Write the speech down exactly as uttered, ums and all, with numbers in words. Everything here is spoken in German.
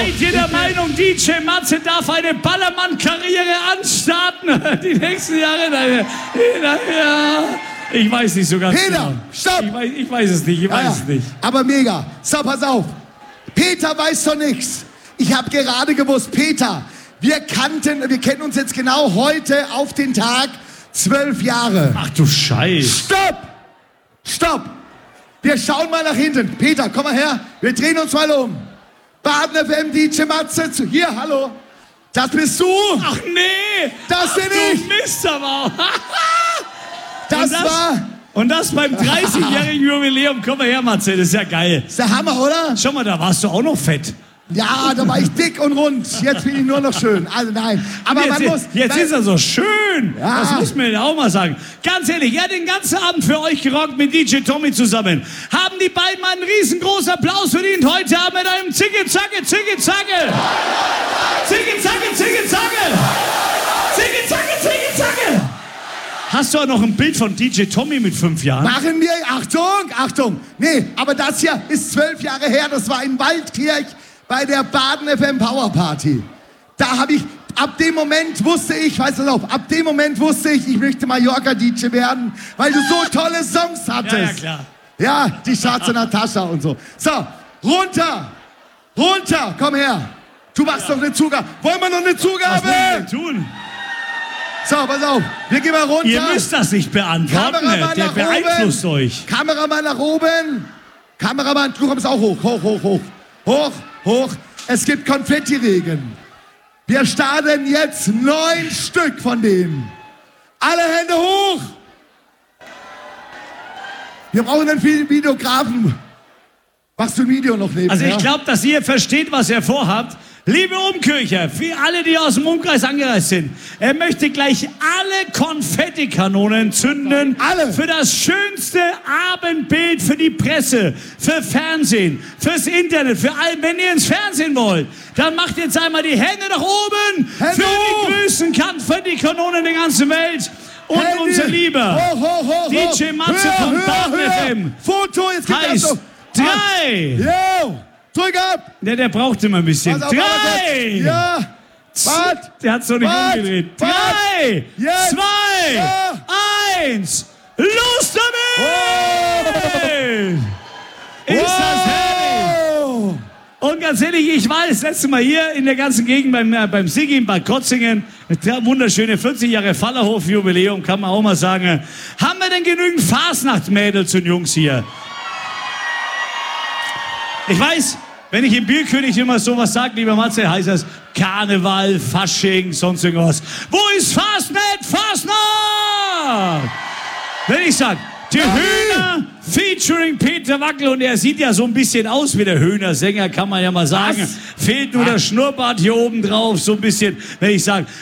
Seid ihr der Meinung, D J Matze darf eine Ballermann-Karriere anstarten? Die nächsten Jahre? Ja, ich weiß nicht so ganz Peter, genau. stopp! Ich weiß, ich weiß es nicht, ich weiß Ja, es nicht. aber mega. So, pass auf. Peter weiß doch nichts. Ich habe gerade gewusst, Peter, wir kannten, wir kennen uns jetzt genau heute auf den Tag zwölf Jahre. Ach du Scheiß. Stopp! Stopp! Wir schauen mal nach hinten. Peter, komm mal her. Wir drehen uns mal um. Baden F M, D J Matze. zu- Hier, hallo. Das bist du. Ach nee. Das bin Ach, ich. du Mist aber. Das, Und das- war... Und das beim dreißigjährigen Jubiläum. Komm mal her, Matze, das ist ja geil. ist der Hammer, oder? Schau mal, da warst du auch noch fett. Ja, da war ich dick und rund. Jetzt bin ich nur noch schön. Also nein. Aber jetzt man muss... jetzt weil- ist er so schön. Ja. Das muss man ja auch mal sagen. Ganz ehrlich, er hat den ganzen Abend für euch gerockt mit D J Tommy zusammen. Haben die beiden mal einen riesengroßen Applaus verdient heute Abend mit einem Zicke-Zacke, Zicke-Zacke. Zicke-Zacke, Zicke-Zacke. Zicke-Zacke, Zicke-Zacke. Hast du auch noch ein Bild von D J Tommy mit fünf Jahren? Machen wir... Achtung, Achtung. Nee, aber das hier ist zwölf Jahre her. Das war in Waldkirch bei der Baden F M Power Party. Da habe ich... Ab dem Moment wusste ich, weißt du noch, ab dem Moment wusste ich, ich möchte Mallorca-D J werden, weil du so tolle Songs hattest. Ja, ja, klar. Ja, die schwarze Natascha und so. So, runter, runter, komm her. Du machst doch eine Zugabe. Wollen wir noch eine Was wollen wir Zugabe? denn tun? So, pass auf, wir gehen mal runter. Ihr müsst das nicht beantworten. Kameramann Der nach beeinflusst oben. euch. Kameramann nach oben. Kameramann, du kommst auch hoch, hoch, hoch, hoch. Hoch, hoch. Es gibt Konfettiregen. Wir starten jetzt neun Stück von denen. Alle Hände hoch. Wir brauchen einen Videografen. Machst du ein Video noch nebenher? Also ich glaube, dass ihr versteht, was er vorhabt. Liebe Umkircher, für alle, die aus dem Umkreis angereist sind, er möchte gleich alle Konfettikanonen zünden. Alle. Für das schönste Abendbild für die Presse, für Fernsehen, fürs Internet, für all. Wenn ihr ins Fernsehen wollt, dann macht jetzt einmal die Hände nach oben Hände für hoch. die größten Konfettikanonen der ganzen Welt. Und Hände. unser Lieber Hoch, hoch, hoch, D J hoch. Matze Höher, von höher, Baden höher. F M Foto, jetzt gibt heißt es noch. drei. Jo, drück ab. Ne, der braucht immer ein bisschen. Pass auf, warte Drei! kurz. Ja. Wart. Der hat's noch nicht Wart. umgedreht. Wart. Drei! Jetzt. Zwei! Ja. Eins! Los damit! Oh. Ist das herrlich! Oh. Und ganz ehrlich, ich war das letzte Mal hier in der ganzen Gegend beim, äh, beim Siggi in Bad Krotzingen. Der wunderschöne vierzig Jahre Fallerhof-Jubiläum, kann man auch mal sagen. Haben wir denn genügend Fasnachtmädels und Jungs hier? Ich weiß, wenn ich im Bierkönig immer sowas sage, lieber Matze, heißt das Karneval, Fasching, sonst irgendwas. Wo ist Fastnet? Fastnacht! Wenn ich sage, die Höhner featuring Peter Wackel, und er sieht ja so ein bisschen aus wie der Höhner-Sänger, kann man ja mal sagen. Was? Fehlt nur der Schnurrbart hier oben drauf, so ein bisschen, wenn ich sage,